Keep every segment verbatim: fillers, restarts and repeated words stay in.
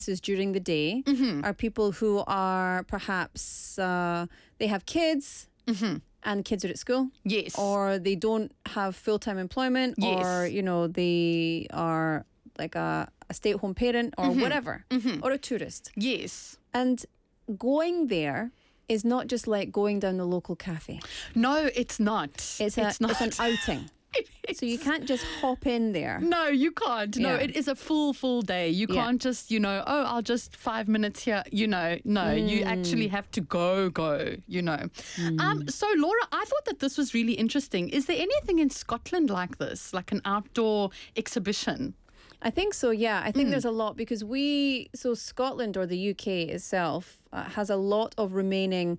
during the day Mm-hmm. are people who are perhaps uh, they have kids Mm-hmm. and kids are at school, Yes. or they don't have full-time employment, Yes. or you know they are like a, a stay-at-home parent or Mm-hmm. whatever, or a tourist. Yes. And going there is not just like going down the local cafe. No, it's not. It's a it's not. it's an outing. So you can't just hop in there. No, you can't. No, Yeah. it is a full, full day. You Yeah. can't just, you know, oh, I'll just five minutes here. You know, no, you actually have to go, go, you know. Um, so, Laura, I thought that this was really interesting. Is there anything in Scotland like this, like an outdoor exhibition? I think so, yeah. I think there's a lot because we, so Scotland or the U K itself uh, has a lot of remaining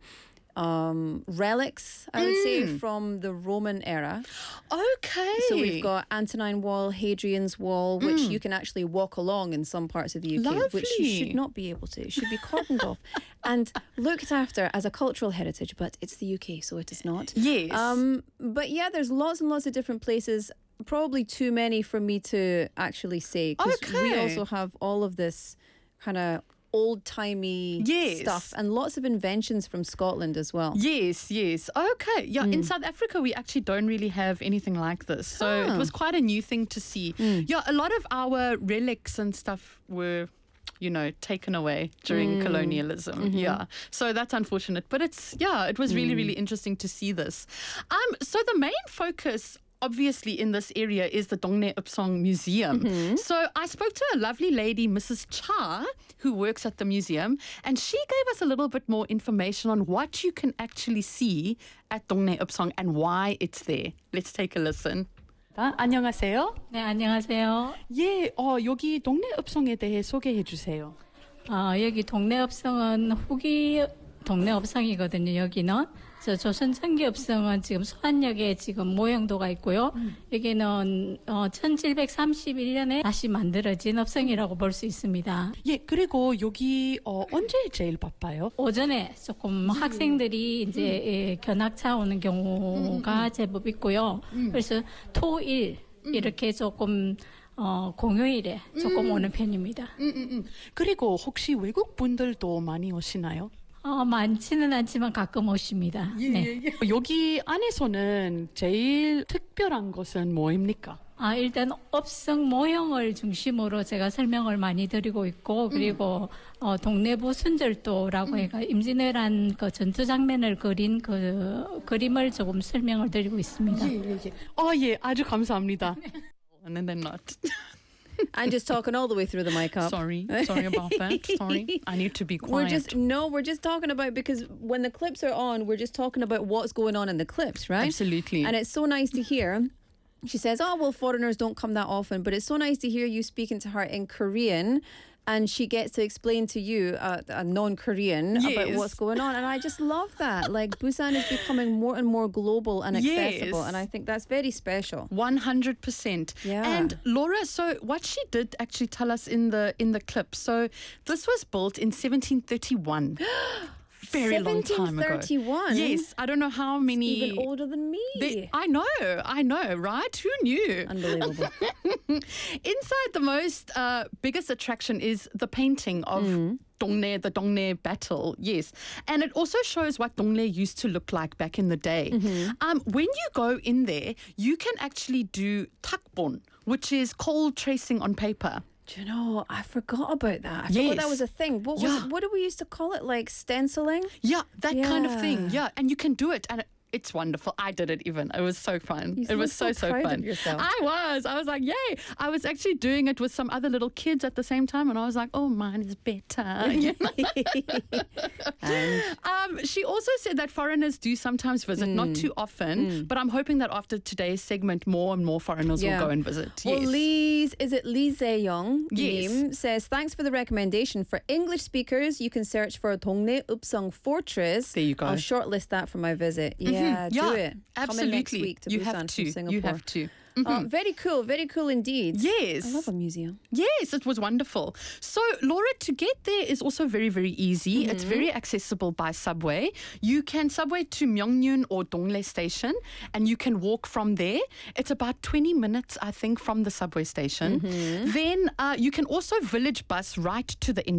um, relics, I would say, from the Roman era. Okay. So we've got Antonine Wall, Hadrian's Wall, which you can actually walk along in some parts of the U K, which you Lovely. should not be able to. It should be cordoned off and looked after as a cultural heritage, but it's the U K, so it is not. Yes. Um, but yeah, there's lots and lots of different places. Probably too many for me to actually say. 'Cause we Okay. also have all of this kind of old-timey Yes. stuff and lots of inventions from Scotland as well. Yes, yes. Okay. Yeah, Mm. in South Africa, we actually don't really have anything like this. So Ah. it was quite a new thing to see. Mm. Yeah, a lot of our relics and stuff were, you know, taken away during Mm. colonialism. Mm-hmm. Yeah. So that's unfortunate. But it's, yeah, it was Mm. really, really interesting to see this. Um, so the main focus obviously in this area is the Dongne Upsong Museum. Mm-hmm. So I spoke to a lovely lady, Missus Cha, who works at the museum, and she gave us a little bit more information on what you can actually see at Dongne Upsong and why it's there. Let's take a listen. 안녕하세요. 네, 안녕하세요. 예, 어, 여기 동네 읍성에 대해 소개해 주세요. 어, 여기 동네 읍성은 후기 동네 읍성이거든요, 여기는. 저 조선 전기 읍성은 지금 소안역에 지금 모형도가 있고요. 음. 여기는 어, 천칠백삼십일 년에 다시 만들어진 읍성이라고 볼 수 있습니다. 예, 그리고 여기 어, 언제 제일 바빠요? 오전에 조금 학생들이 이제 예, 견학차 오는 경우가 제법 있고요. 그래서 토일 이렇게 조금 어, 공휴일에 조금 오는 편입니다. 음, 음, 음. 그리고 혹시 외국 분들도 많이 오시나요? 어, 많지는 않지만 가끔 오십니다. 네. 여기 안에서는 제일 특별한 것은 뭐입니까? 아, 일단 업성 모형을 중심으로 제가 설명을 많이 드리고 있고, 그리고 어, 동래부 순절도라고 해가 임진왜란 그 전투 장면을 그린 그 그림을 조금 설명을 드리고 있습니다. 예, 예, 예. 어, 예, 아주 감사합니다. And then they're not. I'm just talking all the way through the mic up. Sorry. Sorry about that. Sorry. I need to be quiet. We're just no, we're just talking about because when the clips are on, we're just talking about what's going on in the clips, right? Absolutely. And it's so nice to hear. She says, "Oh well, foreigners don't come that often," but it's so nice to hear you speaking to her in Korean, and she gets to explain to you, uh, a non-Korean, about Yes. what's going on. And I just love that. Like Busan is becoming more and more global and accessible, Yes. and I think that's very special. one hundred percent. Yeah. And Laura, so what she did actually tell us in the in the clip. So this was built in seventeen thirty-one. Very long time ago. seventeen thirty-one? Yes, I don't know how many. Even older than me. They- I know, I know, right? Who knew? Unbelievable. Inside, the most uh, biggest attraction is the painting of Dongne, the Dongne battle. Yes, and it also shows what Dongne used to look like back in the day. Um, when you go in there, you can actually do takbon, which is cold tracing on paper. Do you know, I forgot about that. I forgot that Yes. was a thing. What was Yeah. it, what did we used to call it? Like stenciling? Yeah, that kind of thing. Yeah. Yeah, and you can do it, and it's wonderful. I did it even. It was so fun. You it was look so, so so proud of fun. yourself. I was. I was like, yay. I was actually doing it with some other little kids at the same time, and I was like, oh, mine is better. And um, she also said that foreigners do sometimes visit, Mm. not too often, but I'm hoping that after today's segment, more and more foreigners Yeah. will go and visit. well, Yes. Lee's, is it Lee Zae-young? Yes. Name says, thanks for the recommendation. For English speakers, you can search for Dongne Upsong Fortress. There you go. I'll shortlist that for my visit. Yeah, do yeah, it. absolutely. Coming next week to you Busan have from to. Singapore. You have to. Oh, very cool. Very cool indeed. Yes. I love a museum. Yes, it was wonderful. So, Laura, to get there is also very, very easy. It's very accessible by subway. You can subway to Myeongnyun or Dongle station, and you can walk from there. It's about twenty minutes, I think, from the subway station. Then uh, you can also village bus right to the entrance.